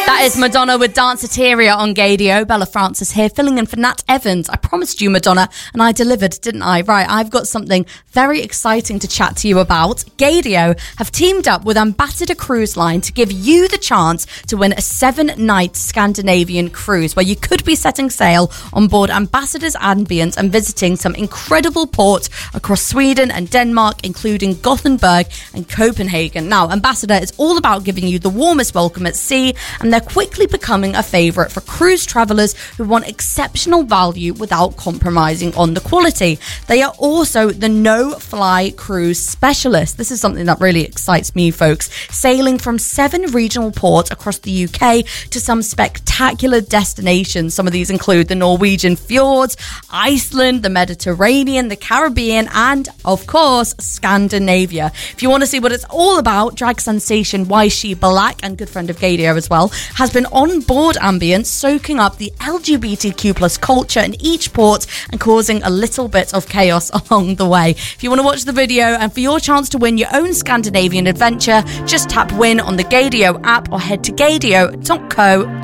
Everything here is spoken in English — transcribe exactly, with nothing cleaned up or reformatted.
That is Madonna with Danceteria on Gaydio. Bella Francis here, filling in for Nat Evans. I promised you, Madonna, and I delivered, didn't I? Right, I've got something very exciting to chat to you about. Gaydio have teamed up with Ambassador Cruise Line to give you the chance to win a seven-night Scandinavian cruise where you could be setting sail on board Ambassador's Ambience and visiting some incredible ports across Sweden and Denmark, including Gothenburg and Copenhagen. Now, Ambassador is all about giving you the warmest welcome at sea, and they're quickly becoming a favourite for cruise travellers who want exceptional value without compromising on the quality. They are also the no-fly cruise specialist. This is something that really excites me, folks. Sailing from seven regional ports across the U K to some spectacular destinations. Some of these include the Norwegian fjords, Iceland, the Mediterranean, the Caribbean, and, of course, Scandinavia. If you want to see what it's all about, drag sensation Why She Black, and good friend of Gaydio as well, has been on board Ambience, soaking up the L G B T Q plus culture in each port and causing a little bit of chaos along the way. If you want to watch the video and for your chance to win your own Scandinavian adventure, just tap win on the Gaydio app or head to gaydio dot co